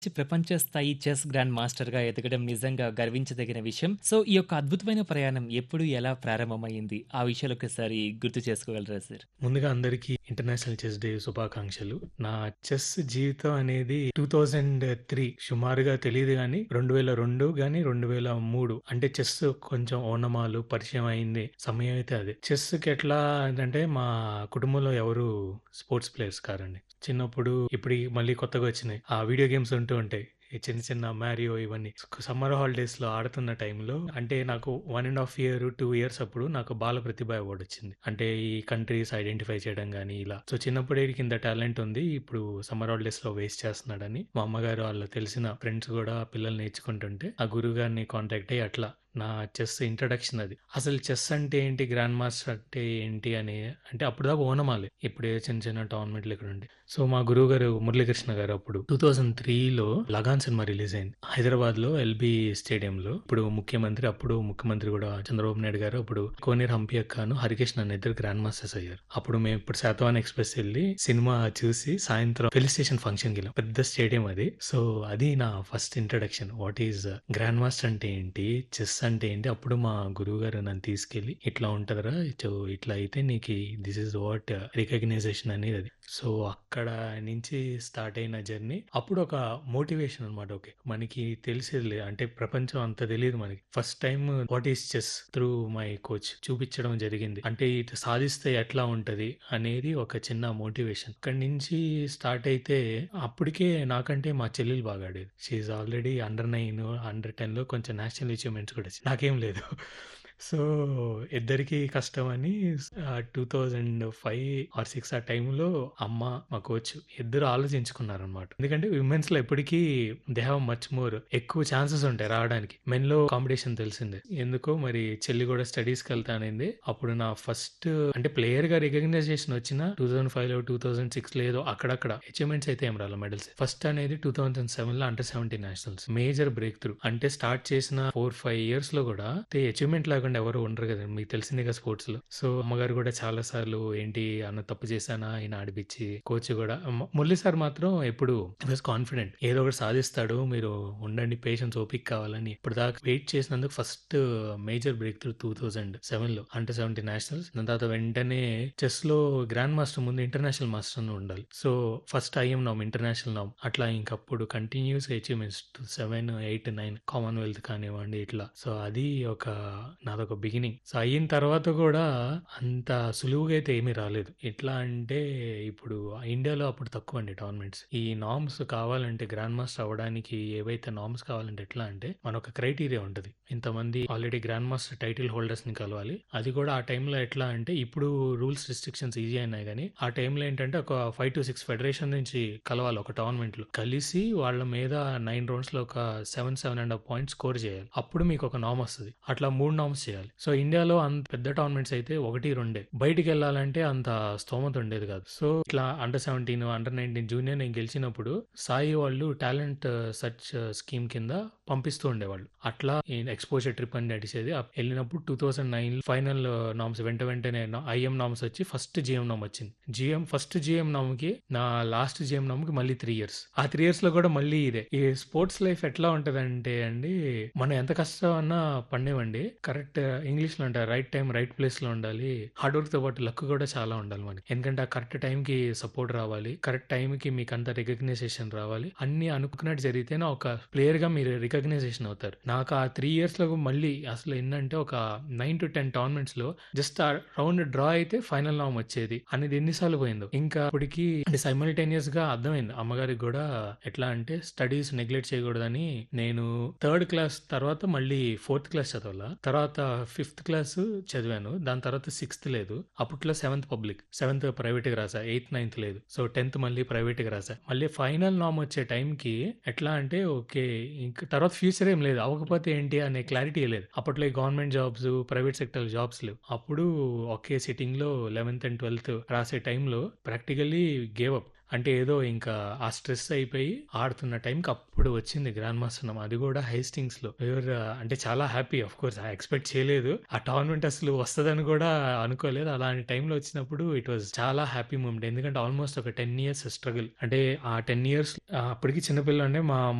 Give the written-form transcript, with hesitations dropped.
ప్రపంచ స్థాయి chess grand మాస్టర్‌గా ఎదగడం నిజంగా గర్వించదగిన విషయం. సో, ఈ యొక్క అద్భుతమైన ప్రయాణం ఎప్పుడు, ఎలా ప్రారంభమయింది? ఆ విషయాలు ఒకసారి గుర్తు చేసుకోగలరా సార్? ముందుగా అందరికీ ఇంటర్నేషనల్ చెస్ డే శుభాకాంక్షలు. నా చెస్ జీవితం అనేది 2003 సుమారుగా తెలీదు గానీ 2002 గానీ 2003 అంటే చెస్ కొంచెం ఓనమాలు పరిచయం అయింది సమయం అయితే అదే. చెస్‌కి ఎట్లా అంటే మా కుటుంబంలో ఎవరు స్పోర్ట్స్ ప్లేయర్స్ కారండి. చిన్నప్పుడు ఇప్పుడు మళ్ళీ కొత్తగా వచ్చినాయి. ఆ వీడియో గేమ్స్ ఉంటూ ఉంటాయి. ఈ చిన్న చిన్న మారియో ఇవన్నీ. సమ్మర్ హాలిడేస్‌లో ఆడుతున్న టైంలో అంటే నాకు 1 ½ ఇయర్, 2 ఇయర్స్ అప్పుడు నాకు బాల ప్రతిభ అవార్డ్ వచ్చింది. అంటే ఈ కంట్రీస్ ఐడెంటిఫై చేయడం గానీ ఇలా. సో చిన్నప్పుడే ఈడికి ఇంత టాలెంట్ ఉంది. ఇప్పుడు సమ్మర్ హాలిడేస్‌లో వేస్ట్ చేస్తున్నాడని మా అమ్మగారు వాళ్ళ తెలిసిన ఫ్రెండ్స్ గూడా పిల్లలు నేర్చుకుంటుంటే ఆ గురువుగారిని కాంటాక్ట్ అయ్యి అట్లా నా చెస్ ఇంట్రడక్షన్ అది. అసలు చెస్ అంటే ఏంటి? గ్రాండ్ మాస్టర్ అంటే ఏంటి? అని అంటే అప్పటిదాకా ఓనమాలే. ఇప్పుడే చిన్న చిన్న టోర్నమెంట్లు ఇక్కడ ఉండే. సో మా గురువుగారు మురళీకృష్ణ గారు అప్పుడు 2003లో 'లగాన్' సినిమా రిలీజ్ అయింది. హైదరాబాద్‌లో ఎల్‌బీ స్టేడియంలో. అప్పుడు ముఖ్యమంత్రి కూడా చంద్రబాబు నాయుడు గారు అప్పుడు కోనేరు హంపి అక్కను, హరికృష్ణ అన్న ఇద్దరు గ్రాండ్ మాస్టర్స్ అయ్యారు. అప్పుడు మేము ఇప్పుడు శాతవాహన ఎక్స్‌ప్రెస్ ఎళ్లి సినిమా చూసి సాయంత్రం ఫెలిసిటేషన్ ఫంక్షన్‌కి వెళ్ళాం. పెద్ద స్టేడియం అది. సో అది నా first introduction. What is grand master అంటే ఏంటి? చెస్ అంటే ఏంటి? అప్పుడు మా గురువుగారు నన్ను తీసుకెళ్ళి ఇట్లా ఉంటదిరా. ఇట్లా అయితే నీకు దిస్ ఈస్ వాట్ రికగ్నైజేషన్ అనేది అది. సో అక్కడ నుంచి స్టార్ట్ అయిన జర్నీ. అప్పుడు ఒక మోటివేషన్ అనమాట. ఓకే. మనకి తెలిసేదిలే అంటే ప్రపంచం అంత తెలియదు మనకి. First time what is chess through my coach చూపించడం జరిగింది. అంటే ఇటు సాధిస్తే ఎట్లా ఉంటది అనేది ఒక చిన్న మోటివేషన్. అక్కడి నుంచి స్టార్ట్ అయితే అప్పటికే నాకంటే మా చెల్లెలు బాగా ఆడేది. She is already under 9, under 10లో కొంచెం నేషనల్ అచీవ్మెంట్స్ కూడా వచ్చినాయి. నాకేం లేదు. సో ఇద్దరికీ కష్టమని 2005 ఆర్ 6 ఆ టైంలో అమ్మ, మా కోచ్ ఇద్దరు ఆలోచించుకున్నారనమాట. ఎందుకంటే విమెన్స్‌లో ఎప్పటికీ దే హావ్ మచ్ మోర్ ఎక్కువ ఛాన్సెస్ ఉంటాయి రావడానికి. మెన్‌లో కాంపిటీషన్ తెలిసిందే. ఎందుకో మరి చెల్లి కూడా స్టడీస్‌కెళ్తా అనింది. అప్పుడు నా ఫస్ట్ అంటే ప్లేయర్‌గా రికగ్నైజేషన్ వచ్చిన 2005లో, 2006లో ఏదో అక్కడక్కడ అచీవ్మెంట్స్ అయితే ఏం రాలే మెడల్స్. ఫస్ట్ అనేది 2007లో under 17 nationals. Major break through. అంటే స్టార్ట్ చేసిన 4, 5 ఇయర్స్‌లో కూడా అచీవ్మెంట్ లేకుండా ఎవరు ఉండరు కదండీ. మీకు తెలిసిందే కదా స్పోర్ట్స్‌లో. సో అమ్మగారు కూడా చాలా సార్లు ఏంటి అన్న తప్పు చేశానా ఈయన ఆడిపిచ్చి కోచ్ కూడా మురళి సార్ మాత్రం ఎప్పుడు వాస్ కాన్ఫిడెంట్. ఏదో ఒకటి సాధిస్తాడు. మీరు ఉండండి పేషెన్స్ ఓపిక కావాలని ఇప్పటిదాకా వెయిట్ చేసినందుకు first major break through 2007లో under 17 nationals. దాని తర్వాత వెంటనే చెస్‌లో గ్రాండ్ మాస్టర్ ముందు ఇంటర్నేషనల్ మాస్టర్ అని ఉండాలి. సో ఫస్ట్ ఐఎం నామ్ ఇంటర్నేషనల్ నామ్ అట్లా ఇంకప్పుడు కంటిన్యూస్ అచీవ్మెంట్స్ 7, 8, 9 కామన్‌వెల్త్ కానివ్వండి ఇట్లా. సో అది ఒక నాదొక బిగినింగ్. సో అయిన తర్వాత కూడా అంత సులువుగా అయితే ఏమీ రాలేదు. ఎట్లా అంటే ఇప్పుడు ఇండియాలో అప్పుడు తక్కువండి టోర్నమెంట్స్. ఈ నార్మ్స్ కావాలంటే గ్రాండ్ మాస్టర్ అవ్వడానికి ఏవైతే నార్మ్స్ కావాలంటే ఎట్లా అంటే మనొక క్రైటీరియా ఉంటది. ఇంతమంది ఆల్రెడీ గ్రాండ్ మాస్టర్ టైటిల్ హోల్డర్స్‌ని కలవాలి. అది కూడా ఆ టైంలో ఎట్లా అంటే ఇప్పుడు రూల్స్ రిస్ట్రిక్షన్స్ ఈజీ అయినాయి గానీ ఆ టైంలో ఏంటంటే ఒక 5-6 ఫెడరేషన్ నుంచి కలవాలి ఒక టోర్నమెంట్‌లో. కలిసి వాళ్ళ మీద 9 రౌండ్స్‌లో ఒక 7, 7.5 పాయింట్స్ స్కోర్ చేయాలి. అప్పుడు మీకు ఒక నార్మ్ వస్తది. అట్లా 3 నార్మ్స్ చేయాలి. సో ఇండియాలో అంత పెద్ద టోర్నమెంట్స్ అయితే 1, 2 బయటికెళ్ళాలంటే అంత స్తోమత ఉండేది కాదు. సో ఇట్లా అండర్ 17, అండర్ 19 జూనియర్ నేను గెలిచినప్పుడు సాయి వాళ్ళు టాలెంట్ సెర్చ్ స్కీమ్ కింద పంపిస్తూ ఉండేవాళ్ళు. అట్లా ఎక్స్‌పోజర్ ట్రిప్ అని నడిచేది. వెళ్ళినప్పుడు 2009 ఫైనల్ నార్మ్స్ వెంటనే ఐఎం నార్మ్స్ వచ్చి ఫస్ట్ జీఎం నార్మ్ వచ్చింది. ఫస్ట్ జీఎం నార్మ్‌కి నా లాస్ట్ జీఎం నార్మ్‌కి మళ్ళీ 3 ఇయర్స్. ఆ 3 ఇయర్స్‌లో కూడా మళ్ళీ ఇదే. ఈ స్పోర్ట్స్ లైఫ్ ఎట్లా ఉంటదంటే అండి మనం ఎంత కష్టం అన్నా పడనివ్వండి. కరెక్ట్ ఇంగ్లీష్‌లో అంటారు రైట్ టైమ్, రైట్ ప్లేస్‌లో ఉండాలి. హార్డ్ వర్క్‌తో పాటు లక్ కూడా చాలా ఉండాలి మనకి. ఎందుకంటే ఆ కరెక్ట్ టైంకి సపోర్ట్ రావాలి. కరెక్ట్ టైంకి మీకంత రికగ్నైజేషన్ రావాలి. అన్నీ అనుకున్నట్టు జరిగితేనే ఒక ప్లేయర్‌గా మీరు రికగ్నైజేషన్ అవుతారు. నాకు ఆ 3 ఇయర్స్‌లో మళ్ళీ అసలు ఏందంటే ఒక 9-10 టోర్నమెంట్స్‌లో జస్ట్ ఆ రౌండ్ డ్రా అయితే ఫైనల్ నార్మ్ వచ్చేది. అనేది ఎన్ని సార్లు పోయిందో. ఇంకా అప్పటికి సైమల్టేనియస్‌గా అర్థమైంది. అమ్మగారికి కూడా ఎట్లా అంటే స్టడీస్ నెగ్లెక్ట్ చేయకూడదని నేను థర్డ్ క్లాస్ తర్వాత మళ్ళీ ఫోర్త్ క్లాస్ చదవాలా. తర్వాత ఫిఫ్త్ క్లాస్ చదివాను. దాని తర్వాత సిక్స్త్ లేదు. అప్పట్లో సెవెంత్ పబ్లిక్. సెవెంత్ ప్రైవేట్‌గా రాసా. ఎయిత్, నైన్త్ లేదు. సో 10థ్ మళ్ళీ ప్రైవేట్‌గా రాసా. మళ్ళీ ఫైనల్ నార్మ్ వచ్చే టైంకి ఎట్లా అంటే ఓకే. ఇంక తర్వాత ఫ్యూచర్ ఏం లేదు. అవ్వకపోతే ఏంటి అనే క్లారిటీ లేదు. అప్పట్లో ఈ government jobs, private sector jobs లేవు. అప్పుడు ఒకే సిట్టింగ్‌లో 11థ్ అండ్ 12థ్ రాసే టైంలో ప్రాక్టికల్లీ గేవ్ అప్. అంటే ఏదో ఇంకా ఆ స్ట్రెస్ అయిపోయి ఆడుతున్న టైంకి అప్పుడు వచ్చింది గ్రాండ్ మాస్టర్ నామ్. అది కూడా హేస్టింగ్స్‌లో. అంటే చాలా హ్యాపీ ఆఫ్‌కోర్స్ ఎక్స్‌పెక్ట్ చేయలేదు. ఆ టోర్నమెంట్ అసలు వస్తదని కూడా అనుకోలేదు. అలాంటి టైంలో వచ్చినప్పుడు ఇట్ వాస్ చాలా హ్యాపీ మూమెంట్. ఎందుకంటే ఆల్మోస్ట్ ఒక 10 ఇయర్స్ స్ట్రగుల్. అంటే ఆ 10 ఇయర్స్ అప్పటికి చిన్న పిల్లోడినే. మా